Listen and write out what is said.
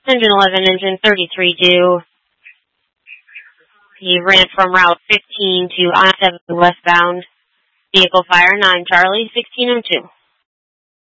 Engine 11, engine 33 due. He ran from route 15 to I-7 westbound. Vehicle fire 9 Charlie 1602.